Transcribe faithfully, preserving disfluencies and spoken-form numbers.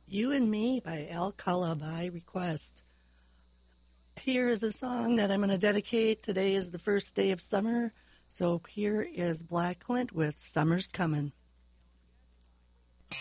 You and Me by Al Kalla by request. Here is a song that I'm going to dedicate. Today is the first day of summer, so here is Black Clint with Summer's Comin'.